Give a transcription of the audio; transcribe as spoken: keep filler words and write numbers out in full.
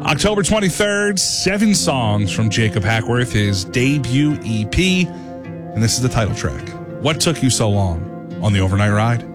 October twenty-third, seven songs from Jacob Hackworth, his debut E P. And this is the title track. What Took You So Long on the Overnight Ride?